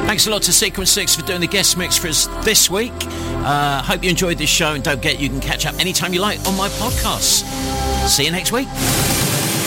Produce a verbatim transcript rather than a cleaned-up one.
Thanks a lot to Sequence six for doing the guest mix for us this week. Uh, hope you enjoyed this show, and don't forget you can catch up anytime you like on my podcasts. See you next week.